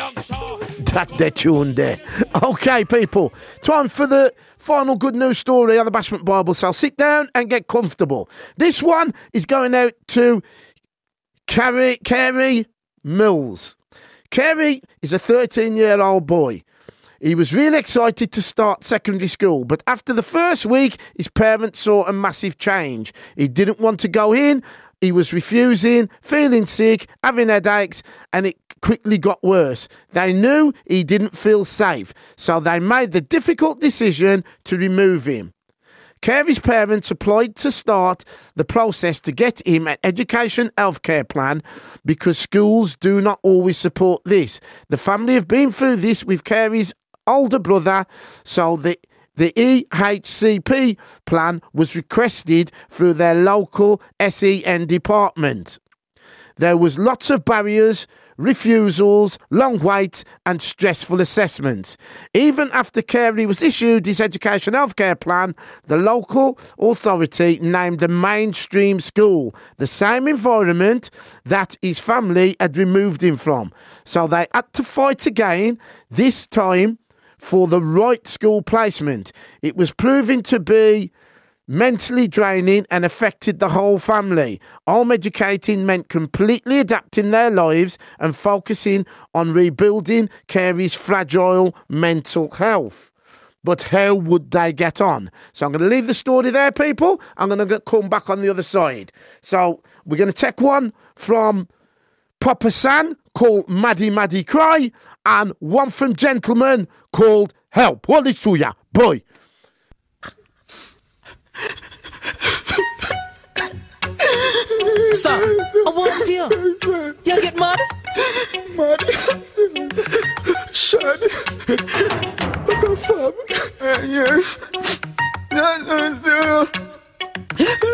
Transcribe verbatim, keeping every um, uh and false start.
That they're tuned there. Okay, people. Time for the final good news story of the Bashment Bible. So sit down and get comfortable. This one is going out to Carey, Carey Mills. Carey is a thirteen-year-old boy. He was really excited to start secondary school, but after the first week, his parents saw a massive change. He didn't want to go in. He was refusing, feeling sick, having headaches, and it quickly got worse. They knew he didn't feel safe, so they made the difficult decision to remove him. Carey's parents applied to start the process to get him an education healthcare plan because schools do not always support this. The family have been through this with Carey's older brother, so the The E H C P plan was requested through their local S E N department. There was lots of barriers, refusals, long waits and stressful assessments. Even after Carey was issued his education healthcare plan, the local authority named a mainstream school, the same environment that his family had removed him from. So they had to fight again, this time for the right school placement. It was proving to be mentally draining and affected the whole family. Home educating meant completely adapting their lives and focusing on rebuilding Carey's fragile mental health. But how would they get on? So I'm going to leave the story there, people. I'm going to come back on the other side. So we're going to take one from Papa San called Maddie Maddie Cry and one from Gentleman called Help. What is to ya, boy? Sir, I want you. You get mad? Mad. Shad. What the fuck? Yeah. Yeah, yeah.